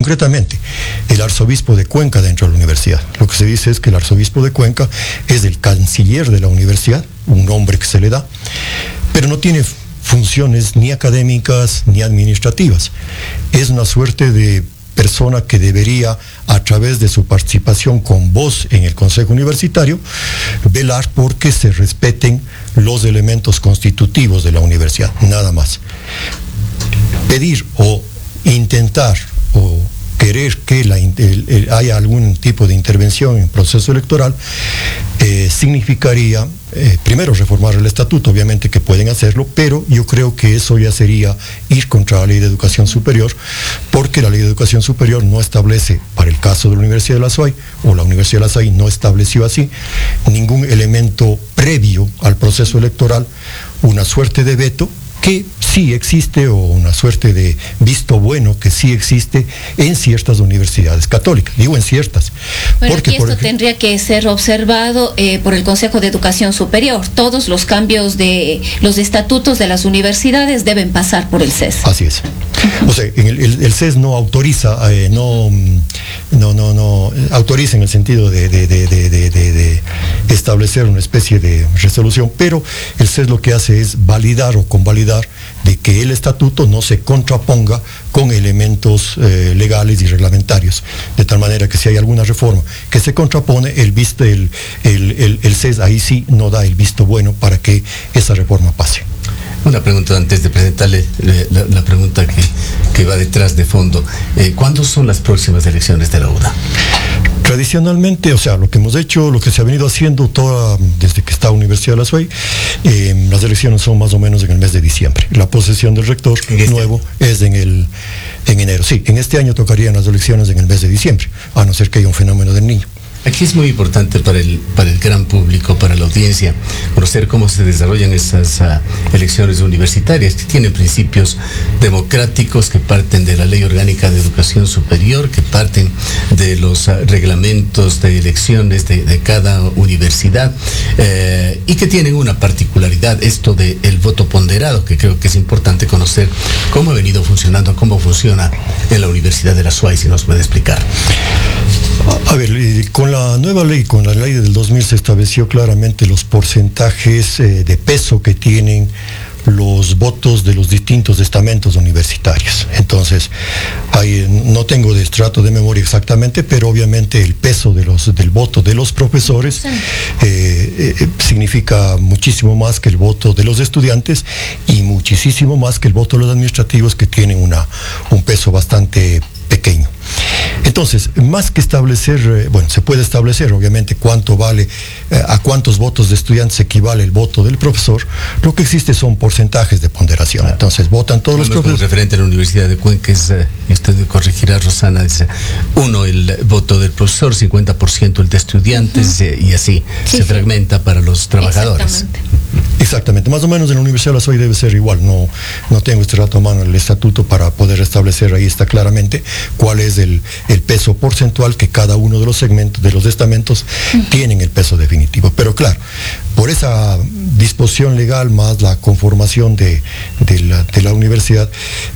concretamente, el arzobispo de Cuenca dentro de la universidad. Lo que se dice es que el arzobispo de Cuenca es el canciller de la universidad, un nombre que se le da, pero no tiene funciones ni académicas ni administrativas. Es una suerte de persona que debería, a través de su participación con voz en el Consejo Universitario, velar porque se respeten los elementos constitutivos de la universidad, nada más. Pedir o intentar o querer que haya algún tipo de intervención en el proceso electoral significaría primero reformar el estatuto, obviamente que pueden hacerlo, pero yo creo que eso ya sería ir contra la Ley de Educación Superior, porque la Ley de Educación Superior no establece, para el caso de la Universidad de la SUAY, o la Universidad de la SUAY no estableció así, ningún elemento previo al proceso electoral, una suerte de veto, que sí existe, o una suerte de visto bueno que sí existe en ciertas universidades católicas. Digo en ciertas. Bueno, porque aquí esto tendría que ser observado por el Consejo de Educación Superior. Todos los cambios de los estatutos de las universidades deben pasar por el CES. Así es. O sea, el CES no autoriza, no autoriza en el sentido de establecer una especie de resolución, pero el CES lo que hace es validar o convalidar de que el estatuto no se contraponga con elementos legales y reglamentarios, de tal manera que si hay alguna reforma que se contrapone, el CES ahí sí no da el visto bueno para que esa reforma pase. Una pregunta antes de presentarle la pregunta que va detrás de fondo. ¿Cuándo son las próximas elecciones de la UDA? Tradicionalmente, o sea, lo que hemos hecho, lo que se ha venido haciendo desde que está Universidad de la SUAY, las elecciones son más o menos en el mes de diciembre. La posesión del rector nuevo es en enero. Sí, en este año tocarían las elecciones en el mes de diciembre, a no ser que haya un fenómeno del niño. Aquí es muy importante para el gran público, para la audiencia, conocer cómo se desarrollan esas elecciones universitarias, que tienen principios democráticos, que parten de la Ley Orgánica de Educación Superior, que parten de los reglamentos de elecciones de cada universidad, y que tienen una particularidad, esto del voto ponderado, que creo que es importante conocer cómo ha venido funcionando, cómo funciona en la Universidad de la SUAY, si nos puede explicar. A ver, con la nueva ley, con la ley del 2000 se estableció claramente los porcentajes de peso que tienen los votos de los distintos estamentos universitarios. Entonces, no tengo de estrato de memoria exactamente, pero obviamente el peso del voto de los profesores significa muchísimo más que el voto de los estudiantes y muchísimo más que el voto de los administrativos, que tienen un peso bastante pequeño. Entonces, más que establecer, se puede establecer obviamente cuánto vale, a cuántos votos de estudiantes equivale el voto del profesor. Lo que existe son porcentajes de ponderación. Entonces, votan todos los profesores. Referente a la Universidad de Cuenca, y usted corregirá, Rosana, dice, el voto del profesor, 50% el de estudiantes, y así se fragmenta para los trabajadores. Exactamente, más o menos en la Universidad de la SUAY debe ser igual. No tengo este rato a mano el estatuto para poder establecer, ahí está claramente cuál es el peso porcentual que cada uno de los segmentos, de los estamentos, tienen el peso definitivo. Pero claro, por esa disposición legal más la conformación de la universidad,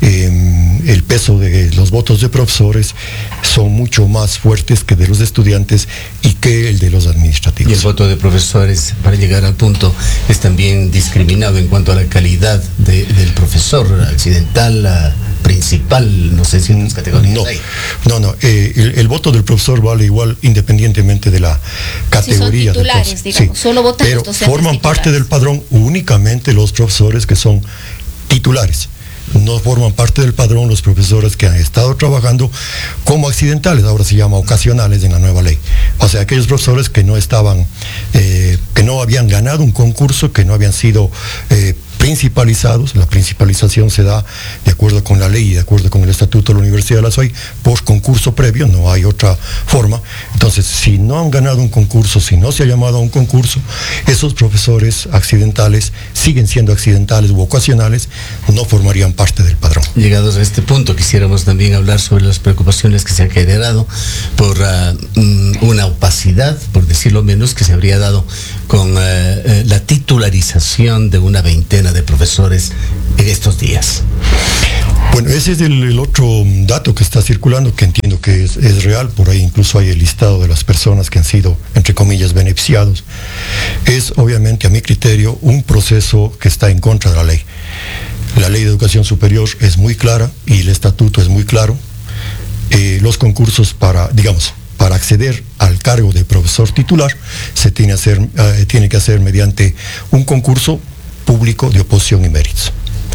el peso de los votos de profesores son mucho más fuertes que de los estudiantes y que el de los administrativos. Y el voto de profesores, para llegar al punto, es también discriminado en cuanto a la calidad del profesor, accidental, principal, no sé si en las categorías hay. No, el voto del profesor vale igual independientemente de la categoría. Si son titulares, digamos, solo votan pero los docentes forman titulares. Parte del padrón únicamente los profesores que son titulares. No forman parte del padrón los profesores que han estado trabajando como accidentales, ahora se llama ocasionales en la nueva ley. O sea, aquellos profesores que no estaban, que no habían ganado un concurso, que no habían sido principalizados. La principalización se da de acuerdo con la ley y de acuerdo con el estatuto de la Universidad de la SUAY por concurso previo, no hay otra forma. Entonces, si no han ganado un concurso, si no se ha llamado a un concurso, esos profesores accidentales siguen siendo accidentales u ocasionales, no formarían parte del padrón. Llegados a este punto, quisiéramos también hablar sobre las preocupaciones que se han generado por una opacidad, por decirlo menos, que se habría dado con la titularización de una veintena de profesores en estos días. Bueno, ese es el otro dato que está circulando, que entiendo que es real. Por ahí incluso hay el listado de las personas que han sido, entre comillas, beneficiados. Es obviamente, a mi criterio, un proceso que está en contra de la ley. La ley de educación superior es muy clara y el estatuto es muy claro. Los concursos para acceder al cargo de profesor titular se tiene que hacer mediante un concurso público de oposición y méritos.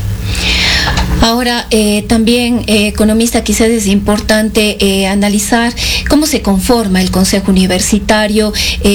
Ahora, también, economista, quizás es importante analizar cómo se conforma el Consejo Universitario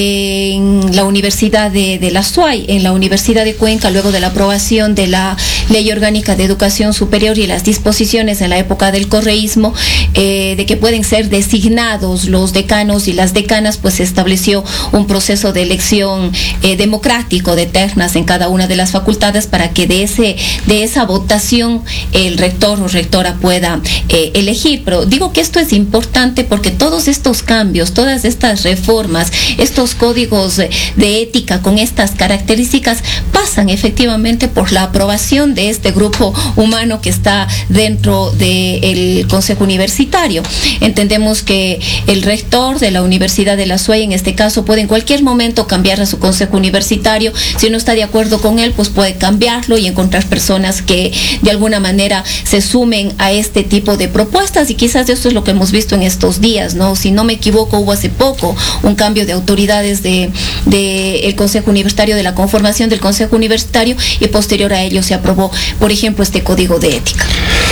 en la Universidad de la SUAY, en la Universidad de Cuenca, luego de la aprobación de la Ley Orgánica de Educación Superior y las disposiciones en la época del correísmo, de que pueden ser designados los decanos y las decanas, pues se estableció un proceso de elección democrático de ternas en cada una de las facultades para que de esa votación el rector o rectora pueda elegir. Pero digo que esto es importante porque todos estos cambios, todas estas reformas, estos códigos de ética con estas características pasan efectivamente por la aprobación de este grupo humano que está dentro del Consejo Universitario. Entendemos que el rector de la Universidad de la SUAY, en este caso, puede en cualquier momento cambiar a su Consejo Universitario. Si no está de acuerdo con él, pues puede cambiarlo y encontrar personas que de alguna manera se sumen a este tipo de propuestas, y quizás esto es lo que hemos visto en estos días, ¿no? Si no me equivoco, hubo hace poco un cambio de autoridades del Consejo Universitario, de la conformación del Consejo Universitario, y posterior a ello se aprobó, por ejemplo, este código de ética.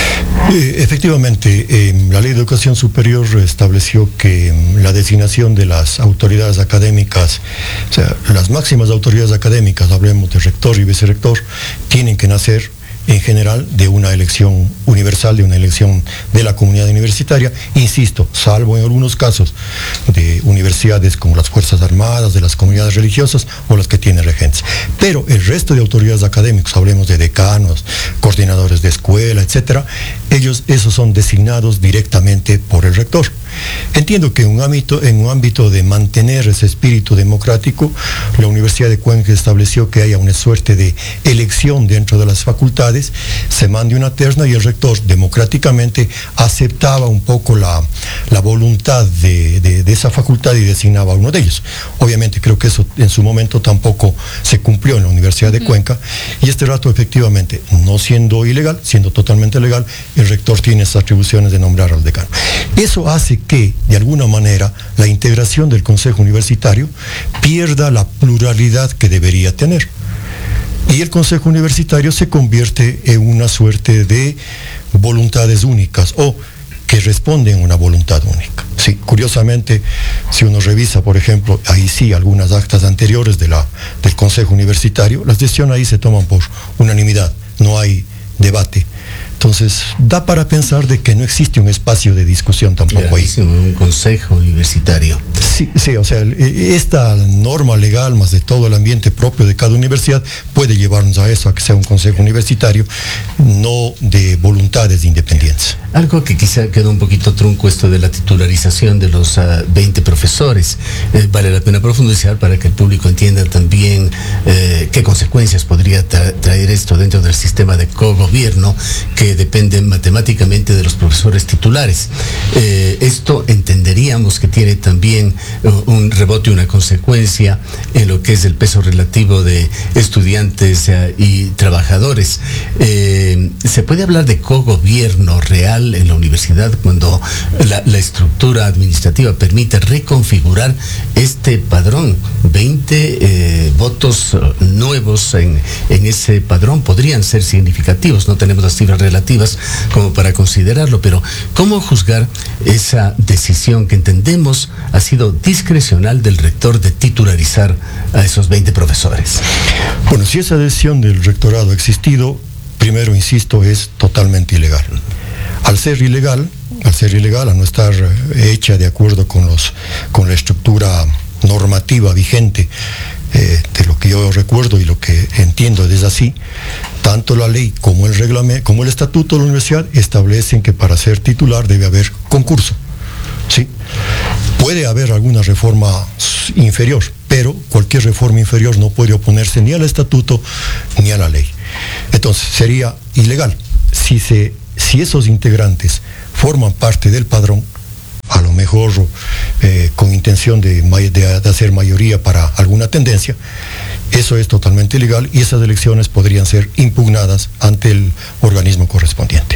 Efectivamente, la Ley de Educación Superior estableció que la designación de las autoridades académicas, o sea, las máximas autoridades académicas, hablemos de rector y vicerrector, tienen que nacer en general de una elección universal, de una elección de la comunidad universitaria, insisto, salvo en algunos casos de universidades como las Fuerzas Armadas, de las comunidades religiosas o las que tienen regentes. Pero el resto de autoridades académicas, hablemos de decanos, coordinadores de escuela, etcétera, esos son designados directamente por el rector. Entiendo que en un ámbito de mantener ese espíritu democrático, la Universidad de Cuenca estableció que haya una suerte de elección dentro de las facultades, se mande una terna y el rector democráticamente aceptaba un poco la voluntad de esa facultad y designaba a uno de ellos. Obviamente creo que eso en su momento tampoco se cumplió en la Universidad de Cuenca, y este rato efectivamente, no siendo ilegal, siendo totalmente legal, el rector tiene esas atribuciones de nombrar al decano. Eso hace que, de alguna manera, la integración del Consejo Universitario pierda la pluralidad que debería tener. Y el Consejo Universitario se convierte en una suerte de voluntades únicas, o que responden a una voluntad única. Sí, curiosamente, si uno revisa, por ejemplo, ahí sí, algunas actas anteriores del Consejo Universitario, las decisiones ahí se toman por unanimidad, no hay debate. Entonces, da para pensar de que no existe un espacio de discusión tampoco ahí. Un consejo universitario. Sí, o sea, esta norma legal, más de todo el ambiente propio de cada universidad, puede llevarnos a eso, a que sea un consejo universitario, no de voluntades independientes. Algo que quizá quedó un poquito trunco, esto de la titularización de los 20 profesores. Vale la pena profundizar para que el público entienda también qué consecuencias podría traer esto dentro del sistema de cogobierno, que dependen matemáticamente de los profesores titulares. Esto entenderíamos que tiene también un rebote, una consecuencia en lo que es el peso relativo de estudiantes y trabajadores. ¿Se puede hablar de cogobierno real en la universidad cuando la estructura administrativa permite reconfigurar este padrón? 20 votos nuevos en ese padrón podrían ser significativos. No tenemos las cifras relativas como para considerarlo, pero ¿cómo juzgar esa decisión que entendemos ha sido discrecional del rector de titularizar a esos 20 profesores? Bueno, si esa decisión del rectorado ha existido, primero, insisto, es totalmente ilegal. Al ser ilegal, a no estar hecha de acuerdo con la estructura normativa vigente, de lo que yo recuerdo y lo que entiendo es así, tanto la ley como el reglamento, como el estatuto de la universidad establecen que para ser titular debe haber concurso. ¿Sí? Puede haber alguna reforma inferior, pero cualquier reforma inferior no puede oponerse ni al estatuto ni a la ley. Entonces sería ilegal. Si si esos integrantes forman parte del padrón, a lo mejor con intención de hacer mayoría para alguna tendencia, eso es totalmente ilegal y esas elecciones podrían ser impugnadas ante el organismo correspondiente.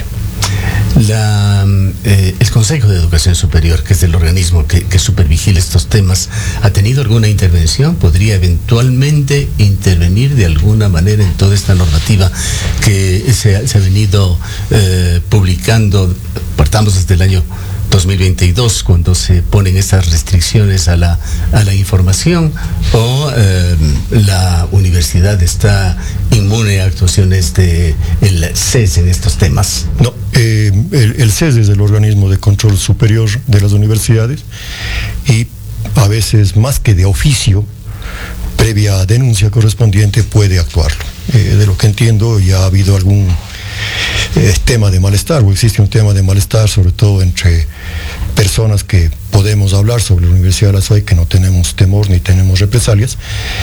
El Consejo de Educación Superior, que es el organismo que supervigila estos temas, ¿ha tenido alguna intervención? ¿Podría eventualmente intervenir de alguna manera en toda esta normativa que se ha venido publicando? Partamos desde el año 2022, cuando se ponen esas restricciones a la información, o la universidad está inmune a actuaciones del CES en estos temas? No, el CES es el organismo de control superior de las universidades y a veces más que de oficio, previa denuncia correspondiente, puede actuarlo. De lo que entiendo, ya ha habido algún tema de malestar, o existe un tema de malestar, sobre todo entre personas que podemos hablar sobre la Universidad de la SUAY, que no tenemos temor ni tenemos represalias,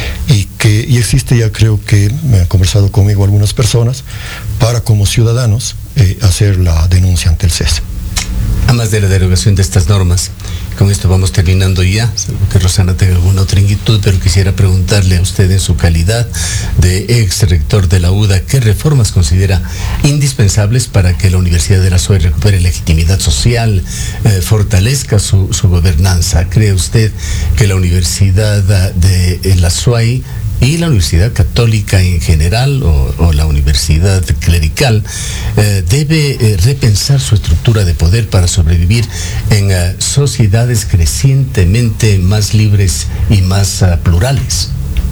y existe, ya creo que me han conversado conmigo algunas personas, para como ciudadanos hacer la denuncia ante el CES. Además de la derogación de estas normas, con esto vamos terminando ya, salvo que Rosana tenga alguna otra inquietud, pero quisiera preguntarle a usted, en su calidad de ex rector de la UDA, ¿qué reformas considera indispensables para que la Universidad de la SUAY recupere legitimidad social, fortalezca su gobernanza? ¿Cree usted que la Universidad de la SUAY y la Universidad Católica en general, o la Universidad Clerical, debe repensar su estructura de poder para sobrevivir en sociedades crecientemente más libres y más plurales?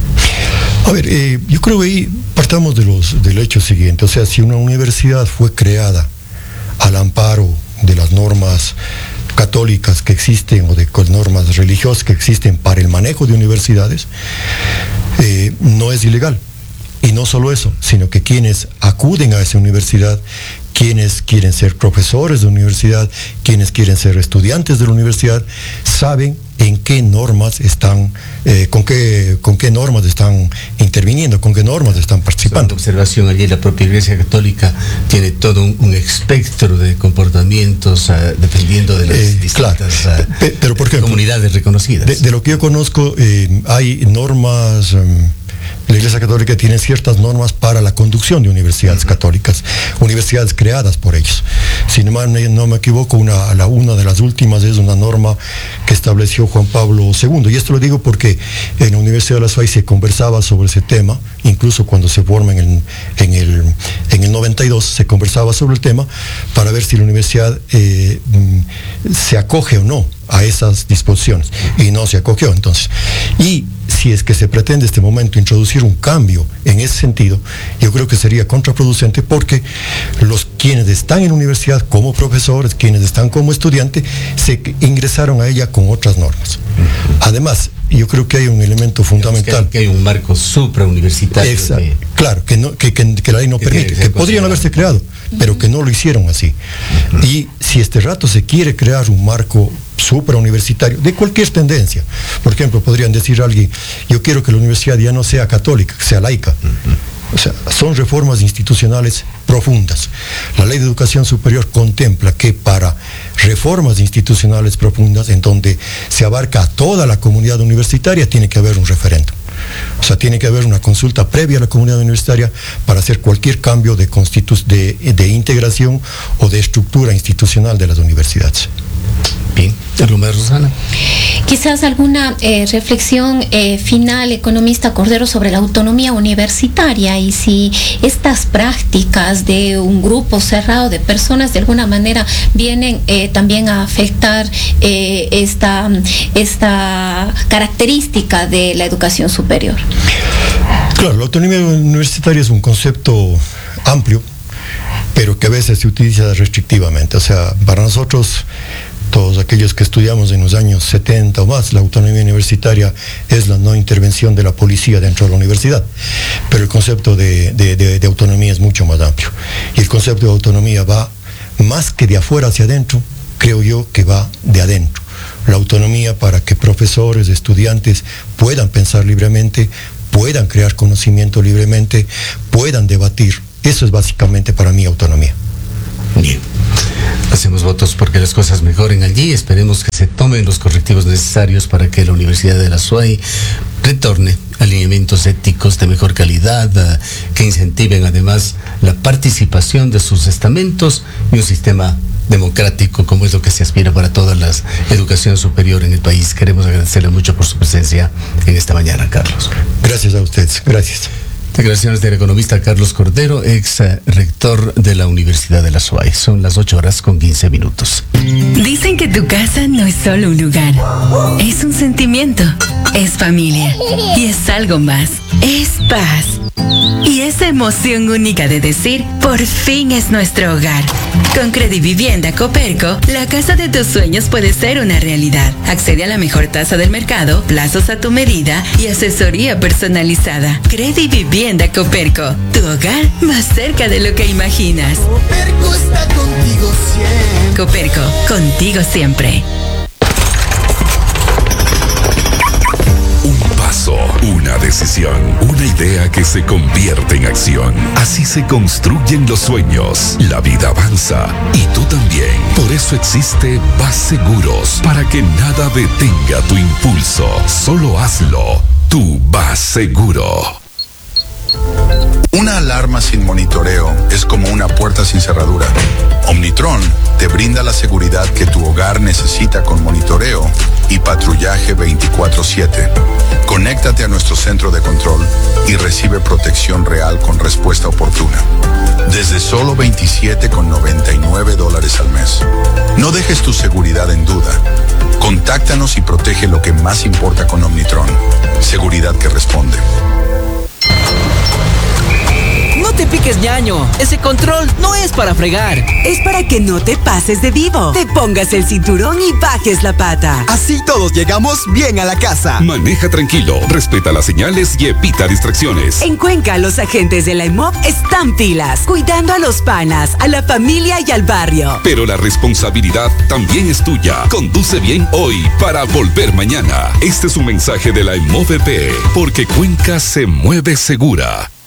A ver, yo creo que ahí partamos del hecho siguiente. O sea, si una universidad fue creada al amparo de las normas católicas que existen, o de normas religiosas que existen para el manejo de universidades, no es ilegal. Y no solo eso, sino que quienes acuden a esa universidad, quienes quieren ser profesores de la universidad, quienes quieren ser estudiantes de la universidad, saben en qué normas están, con qué normas están interviniendo, con qué normas están participando. Observación, allí la propia Iglesia Católica tiene todo un espectro de comportamientos dependiendo de las distintas pero por ejemplo, comunidades reconocidas. De lo que yo conozco, hay normas. La Iglesia Católica tiene ciertas normas para la conducción de universidades católicas, universidades creadas por ellos. Si no me equivoco, una de las últimas es una norma que estableció Juan Pablo II. Y esto lo digo porque en la Universidad de la SUAY se conversaba sobre ese tema, incluso cuando se forma en el 92, se conversaba sobre el tema para ver si la universidad se acoge o no a esas disposiciones, y no se acogió. Entonces, y si es que se pretende en este momento introducir un cambio en ese sentido, yo creo que sería contraproducente, porque quienes están en la universidad como profesores, quienes están como estudiantes, se ingresaron a ella con otras normas. Además, yo creo que hay un elemento fundamental. Que hay un marco suprauniversitario. Claro, que la ley no permite, que podrían haberse creado, pero que no lo hicieron así. Y si este rato se quiere crear un marco suprauniversitario de cualquier tendencia, por ejemplo, podrían decir a alguien: yo quiero que la universidad ya no sea católica, que sea laica. O sea, son reformas institucionales profundas. La Ley de Educación Superior contempla que para reformas institucionales profundas, en donde se abarca a toda la comunidad universitaria, tiene que haber un referéndum. O sea, tiene que haber una consulta previa a la comunidad universitaria para hacer cualquier cambio de integración o de estructura institucional de las universidades. Bien, ¿algo más, Rosana? Quizás alguna reflexión final, economista Cordero, sobre la autonomía universitaria, y si estas prácticas de un grupo cerrado de personas de alguna manera vienen también a afectar esta característica de la educación superior. Claro, la autonomía universitaria es un concepto amplio, pero que a veces se utiliza restrictivamente. O sea, para nosotros, todos aquellos que estudiamos en los años 70 o más, la autonomía universitaria es la no intervención de la policía dentro de la universidad. Pero el concepto de autonomía es mucho más amplio. Y el concepto de autonomía va más que de afuera hacia adentro, creo yo que va de adentro. La autonomía para que profesores, estudiantes puedan pensar libremente, puedan crear conocimiento libremente, puedan debatir. Eso es básicamente para mí autonomía. Bien. Hacemos votos porque las cosas mejoren allí. Esperemos que se tomen los correctivos necesarios para que la Universidad de la SUAY retorne alineamientos éticos de mejor calidad, que incentiven además la participación de sus estamentos y un sistema democrático como es lo que se aspira para toda la educación superior en el país. Queremos agradecerle mucho por su presencia en esta mañana, Carlos. Gracias a ustedes, gracias. Declaraciones del economista Carlos Cordero, ex rector de la Universidad de la SUAY. Son las 8:15. Dicen que tu casa no es solo un lugar, es un sentimiento, es familia y es algo más, es paz. Y esa emoción única de decir, por fin es nuestro hogar. Con Credivivienda Coperco, la casa de tus sueños puede ser una realidad. Accede a la mejor tasa del mercado, plazos a tu medida y asesoría personalizada. Credivivienda Coperco, tu hogar más cerca de lo que imaginas. Coperco está contigo siempre. Coperco, contigo siempre. Una decisión, una idea que se convierte en acción. Así se construyen los sueños. La vida avanza y tú también. Por eso existe Bas Seguros, para que nada detenga tu impulso. Solo hazlo. Tu Bas Seguro. Una alarma sin monitoreo es como una puerta sin cerradura. Omnitron te brinda la seguridad que tu hogar necesita con monitoreo y patrullaje 24/7. Conéctate a nuestro centro de control y recibe protección real con respuesta oportuna. Desde solo $27,99 al mes. No dejes tu seguridad en duda. Contáctanos y protege lo que más importa con Omnitron. Seguridad que responde. No te piques, ñaño. Ese control no es para fregar. Es para que no te pases de vivo. Te pongas el cinturón y bajes la pata. Así todos llegamos bien a la casa. Maneja tranquilo, respeta las señales y evita distracciones. En Cuenca, los agentes de la EMOP están pilas, cuidando a los panas, a la familia y al barrio. Pero la responsabilidad también es tuya. Conduce bien hoy para volver mañana. Este es un mensaje de la EMOVP, porque Cuenca se mueve segura.